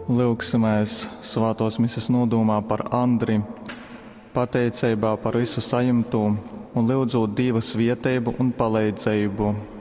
Lūksimies svētos misas nodomā par Andri, pateicībā par visu saimto un lūdzot Dieva svētību un palīdzību.